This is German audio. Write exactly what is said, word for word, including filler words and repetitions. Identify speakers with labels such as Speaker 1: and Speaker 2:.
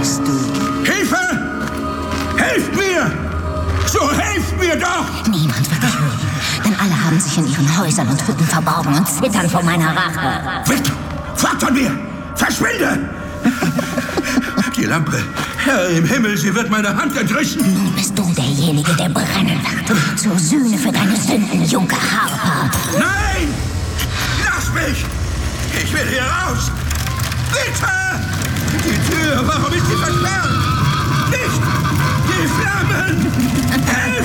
Speaker 1: bist du?
Speaker 2: Hilfe! Helft mir! So helft mir doch!
Speaker 1: Niemand wird dich hören, denn alle haben sich in ihren Häusern und Hütten verborgen und zittern vor meiner Rache.
Speaker 2: Weg! Fort von mir! Verschwinde! Die Lampe. Herr im Himmel, sie wird meine Hand entrissen.
Speaker 1: Nun bist du derjenige, der brennen wird. Zur Sühne für deine Sünden, Junker Harper.
Speaker 2: Nein! Lass mich! Ich will hier raus! Bitte! Die Tür, warum ist sie versperrt? Nicht! Die Flammen! Helft!